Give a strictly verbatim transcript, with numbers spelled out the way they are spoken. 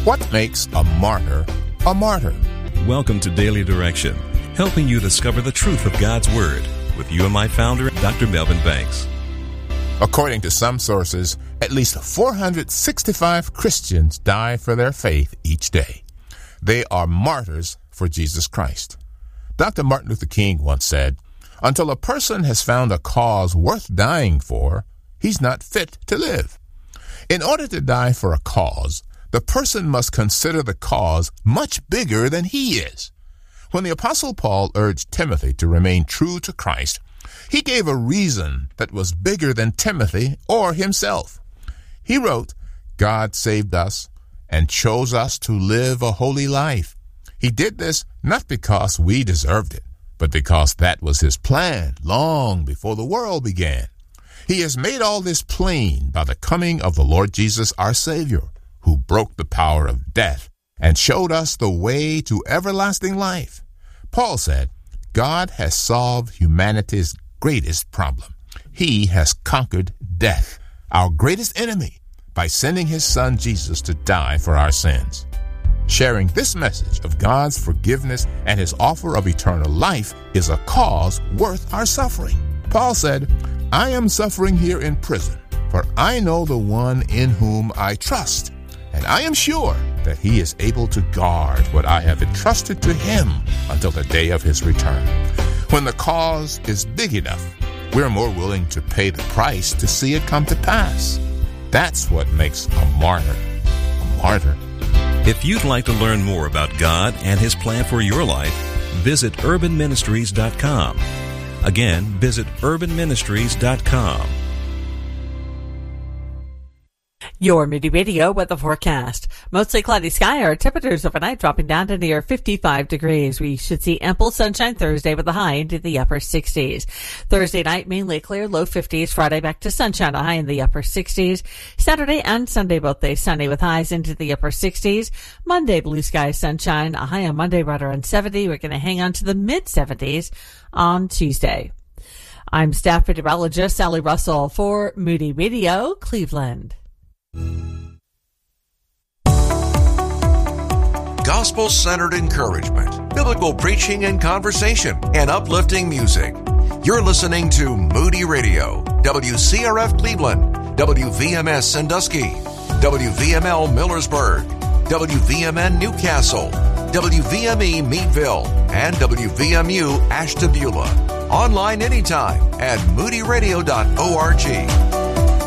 What makes a martyr a martyr? Welcome to Daily Direction, helping you discover the truth of God's Word with you and my founder, Doctor Melvin Banks. According to some sources, at least four hundred sixty-five Christians die for their faith each day. They are martyrs for Jesus Christ. Doctor Martin Luther King once said, "Until a person has found a cause worth dying for, he's not fit to live." In order to die for a cause, the person must consider the cause much bigger than he is. When the Apostle Paul urged Timothy to remain true to Christ, he gave a reason that was bigger than Timothy or himself. He wrote, "God saved us and chose us to live a holy life. He did this not because we deserved it, but because that was his plan long before the world began. He has made all this plain by the coming of the Lord Jesus, our Savior, who broke the power of death and showed us the way to everlasting life." Paul said, God has solved humanity's greatest problem. He has conquered death, our greatest enemy, by sending his son Jesus to die for our sins. Sharing this message of God's forgiveness and his offer of eternal life is a cause worth our suffering. Paul said, "I am suffering here in prison, for I know the one in whom I trust, and I am sure that he is able to guard what I have entrusted to him until the day of his return." When the cause is big enough, we're more willing to pay the price to see it come to pass. That's what makes a martyr a martyr. If you'd like to learn more about God and his plan for your life, visit urban ministries dot com. Again, visit urban ministries dot com. Your Moody Radio weather forecast. Mostly cloudy sky. Our temperatures overnight dropping down to near fifty-five degrees. We should see ample sunshine Thursday with a high into the upper sixties. Thursday night, mainly clear, low fifties. Friday back to sunshine, a high in the upper sixties. Saturday and Sunday, both days sunny with highs into the upper sixties. Monday, blue sky, sunshine, a high on Monday right around seventy. We're going to hang on to the mid seventies on Tuesday. I'm staff meteorologist Sally Russell for Moody Radio, Cleveland. Gospel-centered encouragement, biblical preaching and conversation, and uplifting music. You're listening to Moody Radio, W C R F Cleveland, W V M S Sandusky, W V M L Millersburg, W V M N Newcastle, W V M E Meadville, and W V M U Ashtabula. Online anytime at moody radio dot org.